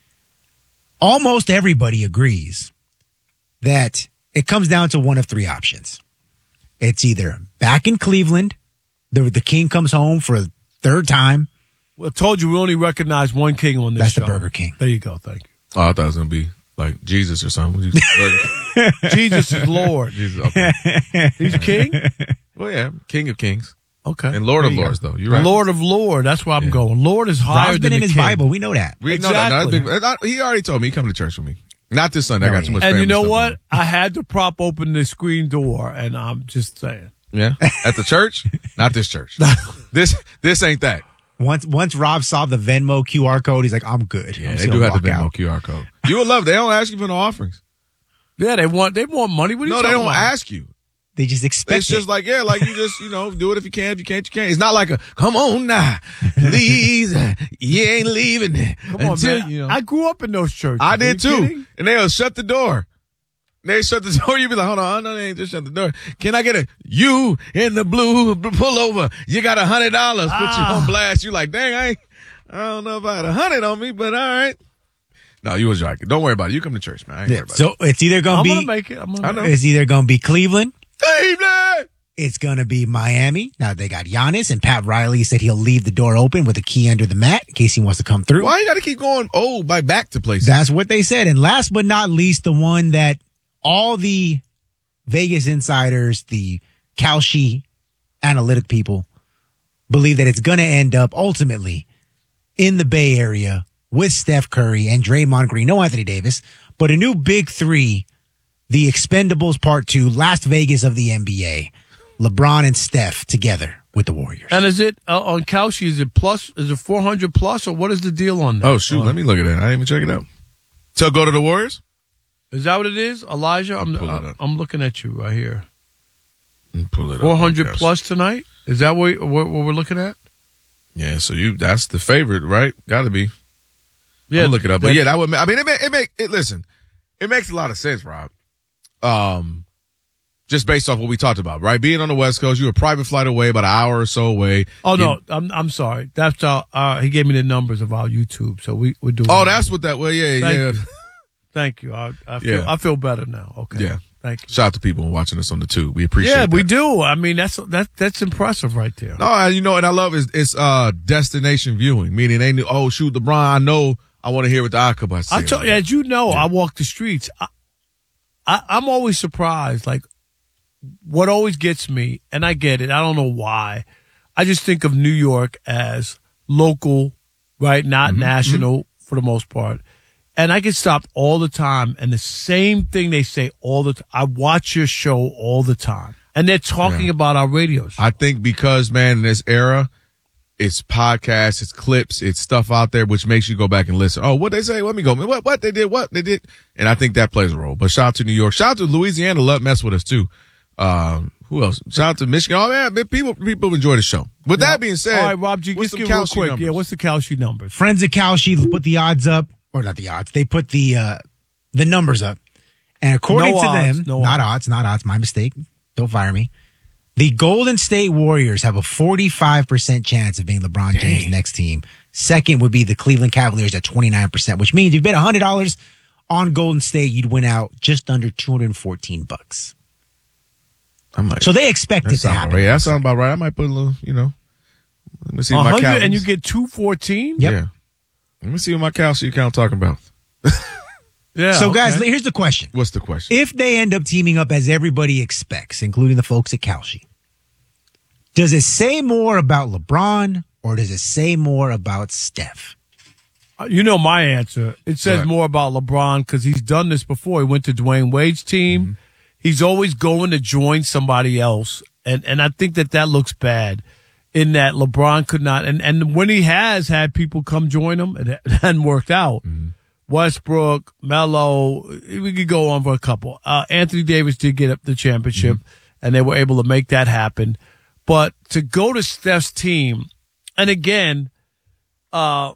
Almost everybody agrees that it comes down to one of 3 options. It's either back in Cleveland, the king comes home for a 3rd time. Well, I told you we only recognize one king on this show. That's the Burger King. There you go. Thank you. Oh, I thought it was going to be like Jesus or something. Jesus is Lord. Jesus, okay. He's a king? Well, yeah, King of Kings. Okay. And Lord of Lords, though. You're right. Lord of Lord. That's where I'm going. Lord is higher Rob's been than in the his king. Bible. We know that. We Exactly. know that. He already told me he come to church with me. Not this Sunday. I got too much And family you know stuff what? on. I had to prop open the screen door, and I'm just saying. Yeah? At the church? Not this church. This ain't that. Once Rob saw the Venmo QR code, he's like, I'm good. Yeah, I'm they just do gonna have the walk Venmo out. QR code. You would love it. They don't ask you for no offerings. Yeah, they want money. What are you No, they talking don't about? ask you. They just expect It's just like, yeah, like you just, do it if you can. If you can't, you can't. It's not like a, come on now, please, you ain't leaving. Come on, man. I grew up in those churches. I Are did you too. kidding? And they'll shut the door. They shut the door. You be like, hold on, no, they ain't just shut the door. Can I get a you in the blue pull over? You got $100. Put you on blast. You like, dang, I don't know if I had 100 on me, but all right. No, you was joking. Don't worry about it. You come to church, man. I ain't worried about So it's either going to be. I'm going to make it. I know. It's either going to be Cleveland. Cleveland! It's going to be Miami. Now they got Giannis, and Pat Riley said he'll leave the door open with a key under the mat in case he wants to come through. Why you got to keep going? Back to places. That's what they said. And last but not least, the one that all the Vegas insiders, the Kalshi analytic people, believe that it's going to end up ultimately in the Bay Area with Steph Curry and Draymond Green. No Anthony Davis, but a new big 3, the Expendables Part 2, Las Vegas of the NBA. LeBron and Steph together with the Warriors. And is it on Kalshi? Is it plus? Is it 400 plus, or what is the deal on that? Oh shoot, let me look at that. I didn't even check it out. So go to the Warriors? Is that what it is, Elijah? I'm looking at you right here. Pull it up. 400 plus tonight. Is that what we're looking at? Yeah. So that's the favorite, right? Got to be. Yeah, I'll look it up. But yeah, that would. I mean, listen, it makes a lot of sense, Rob. Just based off what we talked about, right? Being on the West Coast, you're a private flight away, about an hour or so away. Oh no, I'm sorry. That's he gave me the numbers of our YouTube, so we're doing. Oh, that's what that. Well, yeah. Thank you. I feel better now. Okay. Yeah. Thank you. Shout out to people watching us on the tube. We appreciate it. Yeah, we do. I mean, that's impressive right there. No, and I love it's destination viewing, meaning they knew, oh shoot, LeBron, I know I want to hear what the Akabas say. I told you, as you know, I walk the streets. I'm always surprised, like what always gets me, and I get it. I don't know why. I just think of New York as local, right? Not national for the most part. And I get stopped all the time, and the same thing they say all the time. I watch your show all the time, and they're talking about our radio show. I think because, man, in this era, it's podcasts, it's clips, it's stuff out there, which makes you go back and listen. Oh, what they say? Let me go. What they did. And I think that plays a role. But shout out to New York. Shout out to Louisiana. Love mess with us too. Who else? Shout out to Michigan. Oh man, people enjoy the show. With that being said, all right, Rob G, just give real quick. Yeah, what's the Kalshi numbers? Friends at Kalshi put the odds up, or not the odds. They put the numbers up, and according to them, not odds, my mistake. Don't fire me. The Golden State Warriors have a 45% chance of being LeBron James' next team. Second would be the Cleveland Cavaliers at 29%, which means if you bet $100 on Golden State, you'd win out just under $214. So they expect it to happen. Right. That sounds about right. I might put a little, let me see what my Cavs. And you get 214? Yep. Yeah. Let me see what my Kalshi account talking about. Yeah. So, guys, here's the question. What's the question? If they end up teaming up as everybody expects, including the folks at Kalshi, does it say more about LeBron or does it say more about Steph? You know my answer. It says more about LeBron because he's done this before. He went to Dwayne Wade's team. Mm-hmm. He's always going to join somebody else. And I think that looks bad in that LeBron could not. And when he has had people come join him, it hadn't worked out. Mm-hmm. Westbrook, Melo, we could go on for a couple. Anthony Davis did get up the championship. Mm-hmm. and they were able to make that happen. But to go to Steph's team, and again, I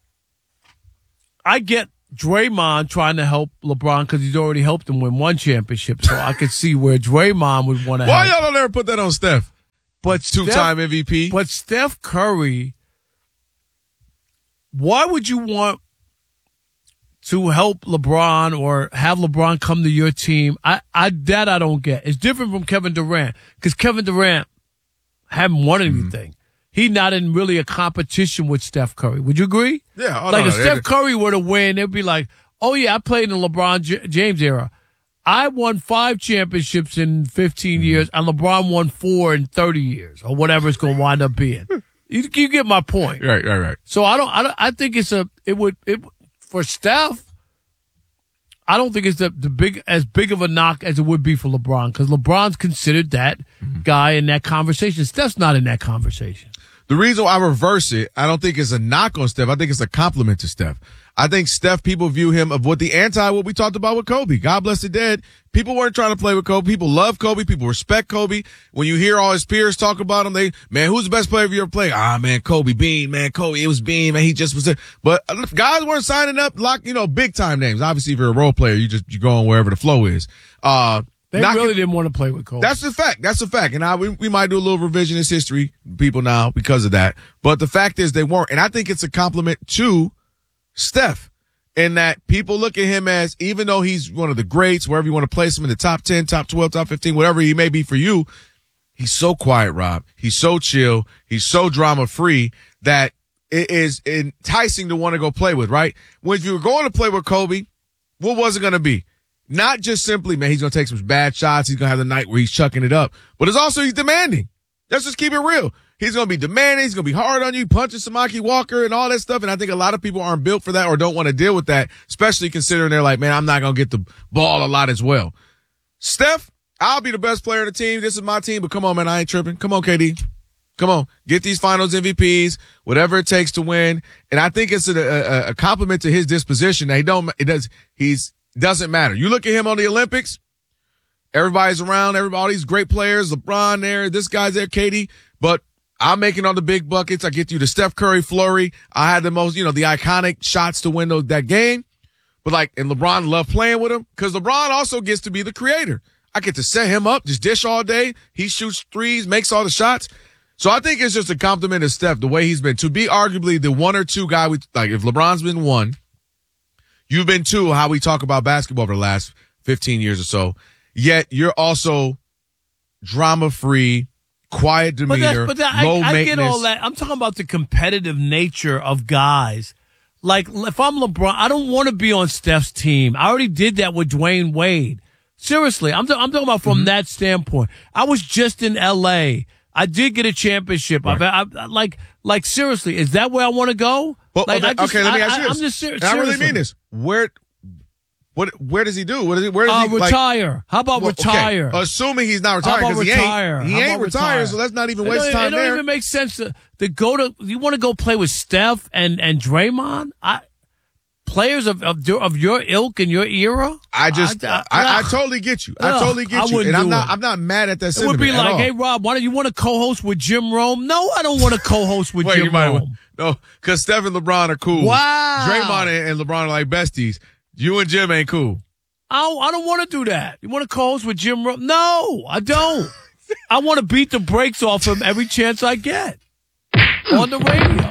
get Draymond trying to help LeBron because he's already helped him win one championship. So I could see where Draymond would want to help. Why y'all don't ever put that on Steph? But two-time MVP. But Steph Curry, why would you want to help LeBron or have LeBron come to your team? I don't get. It's different from Kevin Durant because Kevin Durant haven't won anything. He's not in really a competition with Steph Curry. Would you agree? Yeah. If Steph Curry were to win, it'd be like, oh, yeah, I played in the LeBron James era. I won 5 championships in 15 years, and LeBron won 4 in 30 years, or whatever it's going to wind up being. You get my point. Right. So I think for Steph, I don't think it's as big of a knock as it would be for LeBron, because LeBron's considered that guy in that conversation. Steph's not in that conversation. The reason why I reverse it, I don't think it's a knock on Steph. I think it's a compliment to Steph. I think Steph, people view him of what we talked about with Kobe. God bless the dead. People weren't trying to play with Kobe. People love Kobe. People respect Kobe. When you hear all his peers talk about him, who's the best player you ever played? Man, Kobe, Bean, man, Kobe. It was Bean, man. He just was there. But guys weren't signing up big time names. Obviously, if you're a role player, you're going wherever the flow is. They really didn't want to play with Kobe. That's a fact. And we might do a little revisionist history, people now, because of that. But the fact is they weren't. And I think it's a compliment to Steph in that people look at him as, even though he's one of the greats, wherever you want to place him in the top 10, top 12, top 15, whatever he may be for you, he's so quiet, Rob. He's so chill. He's so drama free that it is enticing to want to go play with, right? When you were going to play with Kobe, what was it going to be? Not just simply, man, he's going to take some bad shots. He's going to have the night where he's chucking it up. But it's also he's demanding. Let's just keep it real. He's going to be demanding. He's going to be hard on you, punching Samaki Walker and all that stuff. And I think a lot of people aren't built for that or don't want to deal with that, especially considering they're like, man, I'm not going to get the ball a lot as well. Steph, I'll be the best player on the team. This is my team. But come on, man, I ain't tripping. Come on, KD. Come on. Get these finals MVPs, whatever it takes to win. And I think it's a compliment to his disposition that he doesn't matter. You look at him on the Olympics, everybody's around, all these great players, LeBron there, this guy's there, KD, but I'm making all the big buckets. I get you the Steph Curry flurry. I had the most, the iconic shots to win that game. But and LeBron loved playing with him because LeBron also gets to be the creator. I get to set him up, just dish all day. He shoots threes, makes all the shots. So I think it's just a compliment to Steph, the way he's been. To be arguably the one or two guy, if LeBron's been one, you've been two, how we talk about basketball for the last 15 years or so. Yet you're also drama-free, quiet demeanor, low maintenance. I get all that. I'm talking about the competitive nature of guys. Like, if I'm LeBron, I don't want to be on Steph's team. I already did that with Dwayne Wade. Seriously, I'm talking about from that standpoint. I was just in L.A. I did get a championship. Right. Seriously, is that where I want to go? Well, let me ask you this. I'm just serious. I really mean this. Where does he do? Where does he retire? How about retire? Okay. Assuming he's not retired, because he ain't retired, so let's not even waste time there. It don't even make sense to go to. You want to go play with Steph and Draymond? Players of your ilk and your era? I totally get you. I totally get you. And I'm not mad at that sentiment. It would be like, hey, Rob, why don't you want to co-host with Jim Rome? No, I don't want to co-host with Jim Rome. No, because Steph and LeBron are cool. Wow. Draymond and LeBron are like besties. You and Jim ain't cool. I don't want to do that. You want to co-host with Jim Rome? No, I don't. I want to beat the brakes off him every chance I get on the radio.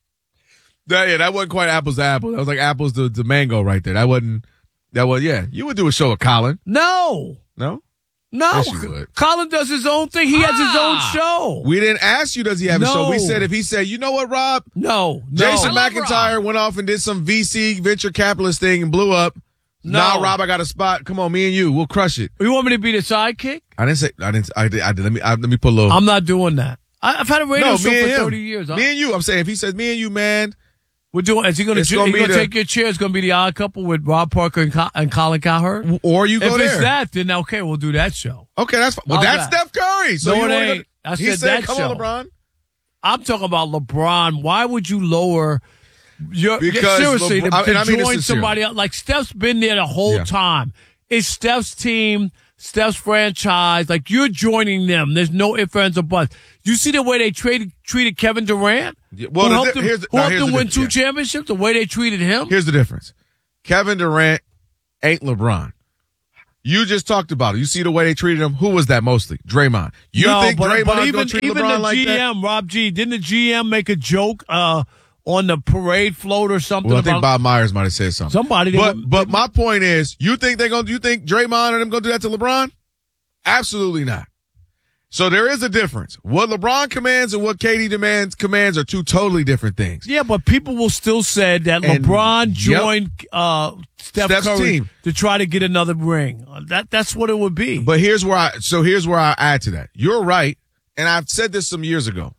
That wasn't quite apples to apples. That was like apples to mango right there. That wasn't, you would do a show with Colin. No. Yes, you would. Colin does his own thing. He has his own show. We didn't ask you, does he have a show? We said, if he said, you know what, Rob? No. Jason McIntyre went off and did some VC venture capitalist thing and blew up. No. Now, Rob, I got a spot. Come on, me and you. We'll crush it. You want me to be the sidekick? I did. Let me put a little. I'm not doing that. I've had a radio show for 30 years. Me and you. I'm saying, if he says me and you, man. We're doing. Is he going to take your chair? It's going to be the Odd Couple with Rob Parker and Colin Cowherd. Or you go there. If it's that, then okay, we'll do that show. Okay, that's fine. Well, that's Steph Curry. So no, it ain't. I said that come show. on, LeBron. I'm talking about LeBron. Why would you lower seriously to join somebody else? Like Steph's been there the whole time. It's Steph's team. Steph's franchise. Like, you're joining them. There's no ifs, ands, or buts. You see the way they treated Kevin Durant? Yeah, well, who helped them win 2 championships? The way they treated him? Here's the difference. Kevin Durant ain't LeBron. You just talked about it. You see the way they treated him. Who was that mostly? Draymond. You think Draymond gonna treat LeBron like that? Even the GM, Rob G, didn't the GM make a joke on the parade float or something? Well, I think Bob Myers might have said something. Somebody. But my point is, you think Draymond and them gonna do that to LeBron? Absolutely not. So there is a difference. What LeBron commands and what KD commands are 2 totally different things. Yeah, but people will still say that LeBron joined Steph's Curry team to try to get another ring. That's what it would be. But here's where I add to that. You're right, and I've said this some years ago.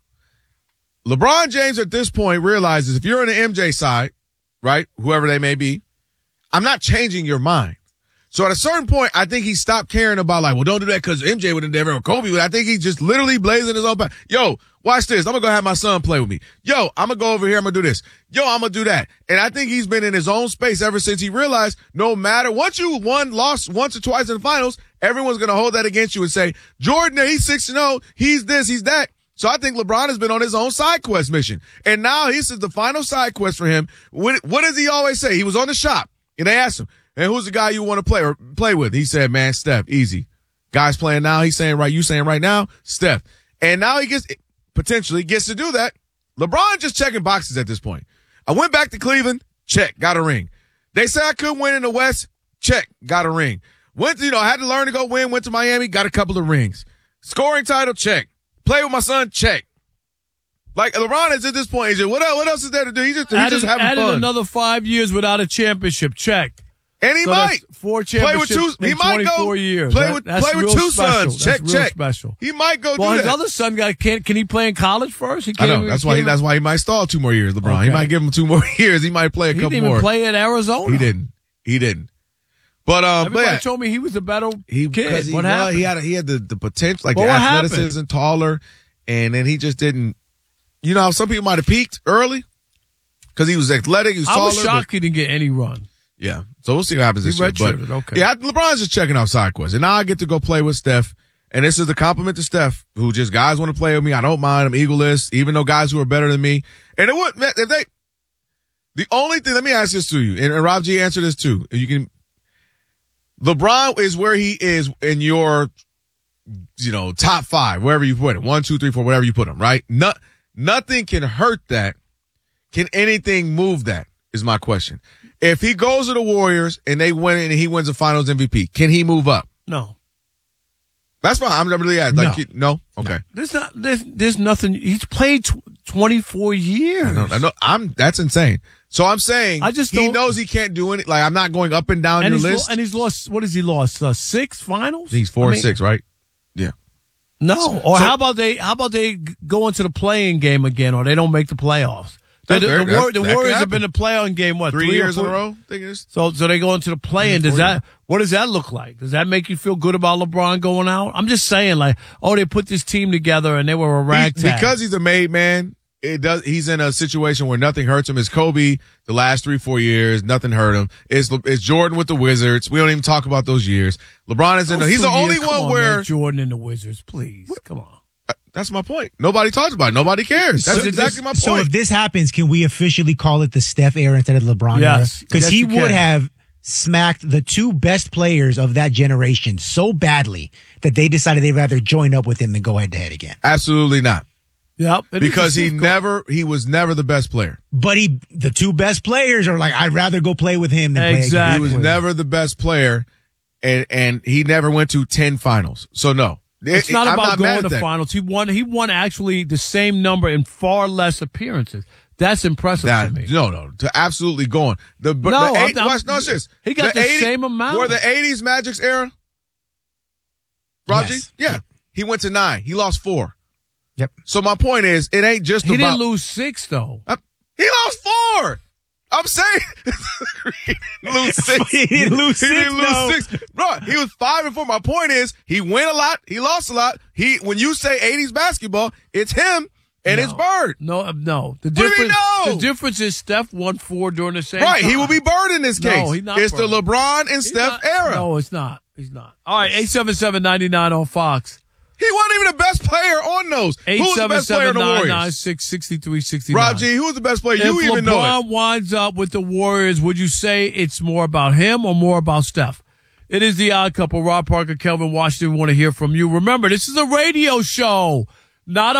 LeBron James at this point realizes if you're on the MJ side, right, whoever they may be, I'm not changing your mind. So at a certain point, I think he stopped caring about like, well, don't do that because MJ would have never, or Kobe would. I think he's just literally blazing his own path. Yo, watch this. I'm going to go have my son play with me. Yo, I'm going to go over here. I'm going to do this. Yo, I'm going to do that. And I think he's been in his own space ever since he realized no matter once you lost once or twice in the finals, everyone's going to hold that against you and say, Jordan, he's 6-0. He's this, he's that. So I think LeBron has been on his own side quest mission. And now this is the final side quest for him. What does he always say? He was on the shop and they asked him, and who's the guy you want to play with? He said, man, Steph, easy. Guy's playing now. He's saying right. You saying right now, Steph. And now he potentially gets to do that. LeBron just checking boxes at this point. I went back to Cleveland. Check. Got a ring. They say I couldn't win in the West. Check. Got a ring. Had to learn to go win. Went to Miami. Got a couple of rings. Scoring title. Check. Play with my son. Check. Like LeBron is at this point. What else is there to do? He's just having fun. Added another 5 years without a championship. Check. And he might 4 championships in 24 years. Play with 2 sons. Check. Special. He might go do that. Well, his other son can he play in college first? I know. That's why he might stall 2 more years, LeBron. Okay. He might give him 2 more years. He might play a couple more. He didn't even play at Arizona. He didn't. But everybody told me he was a better kid. What happened? He had the potential, like the athleticism, taller, and then he just didn't. You know, some people might have peaked early because he was athletic. He was taller. I was shocked he didn't get any run. Yeah. So we'll see what happens this year. But okay. Yeah, LeBron's just checking out side quests. And now I get to go play with Steph. And this is the compliment to Steph, who just guys want to play with me. I don't mind. I'm eagleless, even though guys who are better than me. And it would, the only thing, let me ask this to you, and Rob G answer this too. LeBron is where he is in your, top 5, wherever you put him. 1, 2, 3, 4, whatever you put him, right? Nothing can hurt that. Can anything move that is my question. If he goes to the Warriors and they win and he wins the Finals MVP, can he move up? No. That's fine. I'm really asking. No? Okay. There's nothing. He's played 24 years. I know. That's insane. So I'm saying he knows he can't do anything. Like, I'm not going up and down your list. And he's lost, what has he lost? 6 finals? He's 4-6, right? Yeah. No. Or how about they go into the play-in game again, or they don't make the playoffs? The Warriors have been to play-in game, 3 years in a row? So they go into the play-in. What does that look like? Does that make you feel good about LeBron going out? I'm just saying, they put this team together and they were a ragtag. Because he's a made man, he's in a situation where nothing hurts him. It's Kobe the last 3-4 years. Nothing hurt him. It's Jordan with the Wizards. We don't even talk about those years. LeBron is he's the only one where Jordan and the Wizards, please. Come on. That's my point. Nobody talks about it. Nobody cares. That's exactly my point. So if this happens, can we officially call it the Steph era instead of LeBron era? Yes. Because he would have smacked the 2 best players of that generation so badly that they decided they'd rather join up with him than go head to head again. Absolutely not. Yep. Because he was never the best player. But the 2 best players are like, I'd rather go play with him than play against him. He was never the best player, and he never went to 10 finals. So no. It's not about going to finals. He won actually the same number in far less appearances. That's impressive to me. No, to absolutely going. He got the same amount. Were the 80s Magic's era? Roger? Yes. Yeah. He went to 9. He lost 4. Yep. So my point is, it ain't just He didn't lose 6, though. He lost 4. I'm saying he didn't lose 6. He didn't lose 6. Bro, he was 5-4. My point is, he win a lot. He lost a lot. When you say 80s basketball, it's him And it's Bird. No. The What do you mean, no? The difference is Steph won 4 during the same Right, time. he will be Bird in this case. No, he's not It's Bird. the LeBron and Steph era. No, it's not. He's not. All right, 877-99 on Fox. He wasn't even the best player on those. Who was the best player in the Warriors? 877-996-6369. Rob G, who was the best player? You If even know LeBron it. winds up with the Warriors, would you say it's more about him or more about Steph? It is the Odd Couple. Rob Parker, Kelvin Washington. We want to hear from you. Remember, this is a radio show, not a